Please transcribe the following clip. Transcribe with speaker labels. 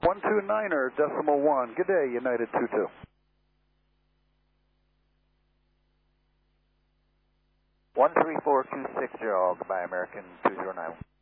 Speaker 1: 129er, decimal 1. Good day, United 22.
Speaker 2: One three four two six zero. Goodbye, American 209.